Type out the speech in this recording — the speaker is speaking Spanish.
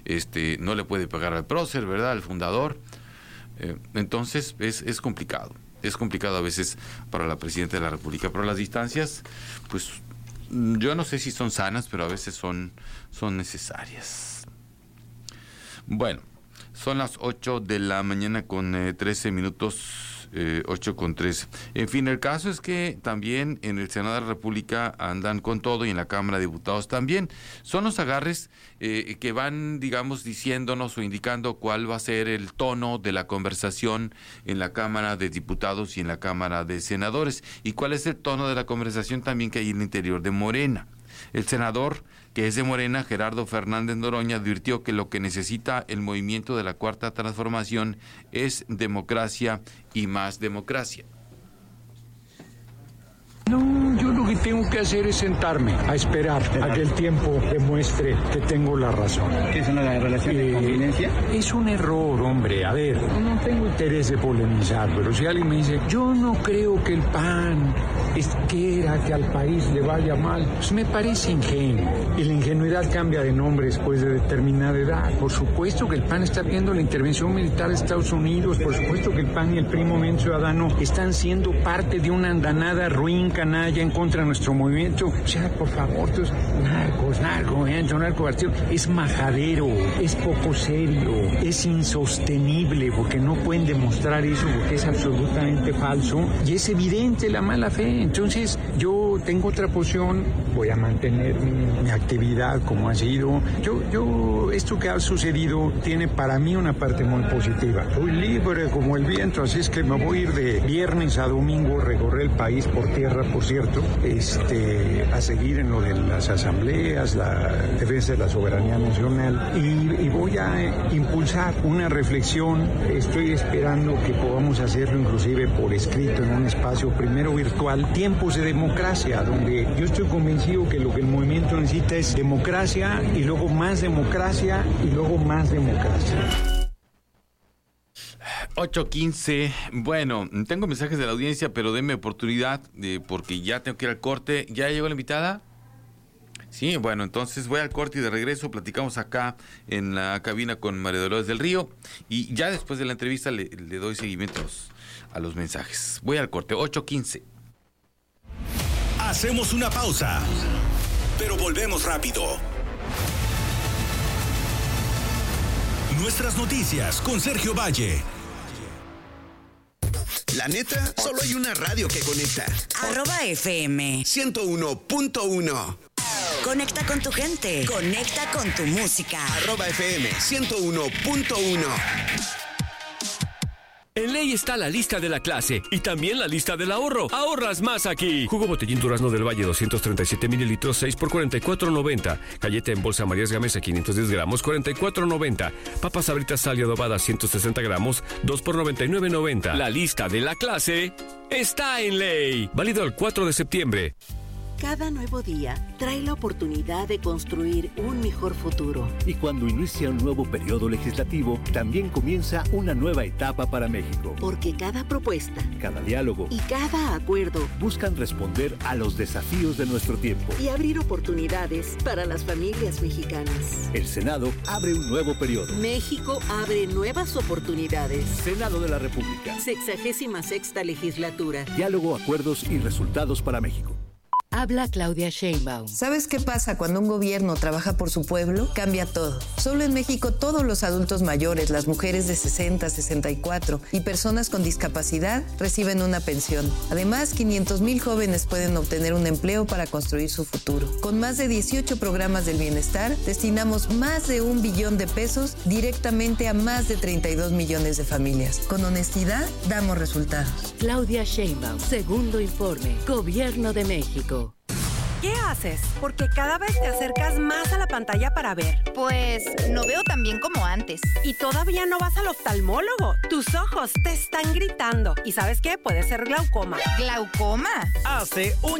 no le puede pagar al prócer, ¿verdad?, al fundador. Entonces es complicado. Es complicado a veces para la presidenta de la República, pero las distancias, pues yo no sé si son sanas, pero a veces son necesarias. Bueno, son las 8 de la mañana con 13 minutos. 8:13. En fin, el caso es que también en el Senado de la República andan con todo y en la Cámara de Diputados también. Son los agarres que van, digamos, diciéndonos o indicando cuál va a ser el tono de la conversación en la Cámara de Diputados y en la Cámara de Senadores, y cuál es el tono de la conversación también que hay en el interior de Morena. El senador, que es de Morena, Gerardo Fernández Noroña, advirtió que lo que necesita el movimiento de la Cuarta Transformación es democracia y más democracia. No, yo lo que tengo que hacer es sentarme a esperar a que el tiempo demuestre que tengo la razón. ¿Qué es una relación de conveniencia? Es un error, hombre. A ver, no tengo interés de polemizar, pero si alguien me dice, yo no creo que el PAN quiera que al país le vaya mal, pues me parece ingenuo. Y la ingenuidad cambia de nombre después de determinada edad. Por supuesto que el PAN está viendo la intervención militar de Estados Unidos, por supuesto que el PAN y el PRI Movimiento Ciudadano están siendo parte de una andanada ruin canalla en contra de nuestro movimiento. O sea, por favor, todos narco, es majadero, es poco serio, es insostenible, porque no pueden demostrar eso, porque es absolutamente falso, y es evidente la mala fe. Entonces, yo tengo otra posición, voy a mantener mi actividad como ha sido. Esto que ha sucedido tiene para mí una parte muy positiva. Soy libre como el viento, así es que me voy a ir de viernes a domingo, recorrer el país por tierra, por cierto, a seguir en lo de las asambleas, la defensa de la soberanía nacional, y voy a impulsar una reflexión. Estoy esperando que podamos hacerlo inclusive por escrito en un espacio primero virtual, tiempos de democracia, donde yo estoy convencido que lo que el movimiento necesita es democracia y luego más democracia y luego más democracia. 8:15. Bueno, tengo mensajes de la audiencia, pero denme oportunidad porque ya tengo que ir al corte. ¿Ya llegó la invitada? Sí, bueno, entonces voy al corte y de regreso platicamos acá en la cabina con María Dolores del Río, y ya después de la entrevista le doy seguimiento a los mensajes. Voy al corte, 8:15. Hacemos una pausa, pero volvemos rápido. Nuestras noticias con Sergio Valle. La neta, solo hay una radio que conecta. @FM 101.1. Conecta con tu gente. Conecta con tu música. @FM 101.1. En Ley está la lista de la clase y también la lista del ahorro. Ahorras más aquí. Jugo Botellín Durazno del Valle 237 mililitros 6 por $44.90. Galleta en bolsa Marías Gamesa 510 gramos $44.90. Papas Sabritas Sal y Adobada 160 gramos 2 por $99.90. La lista de la clase está en Ley. Válido el 4 de septiembre. Cada nuevo día trae la oportunidad de construir un mejor futuro. Y cuando inicia un nuevo periodo legislativo, también comienza una nueva etapa para México. Porque cada propuesta, cada diálogo y cada acuerdo buscan responder a los desafíos de nuestro tiempo y abrir oportunidades para las familias mexicanas. El Senado abre un nuevo periodo. México abre nuevas oportunidades. Senado de la República. 66ª legislatura. Diálogo, acuerdos y resultados para México. Habla Claudia Sheinbaum. ¿Sabes qué pasa cuando un gobierno trabaja por su pueblo? Cambia todo. Solo en México todos los adultos mayores, las mujeres de 60, 64 y personas con discapacidad reciben una pensión. Además, 500,000 jóvenes pueden obtener un empleo para construir su futuro. Con más de 18 programas del bienestar, destinamos más de $1 billón directamente a más de 32 millones de familias. Con honestidad, damos resultados. Claudia Sheinbaum, segundo informe, Gobierno de México. ¿Qué haces? Porque cada vez te acercas más a la pantalla para ver. Pues no veo tan bien como antes. Y todavía no vas al oftalmólogo. Tus ojos te están gritando. ¿Y sabes qué? Puede ser glaucoma. ¿Glaucoma? Hace un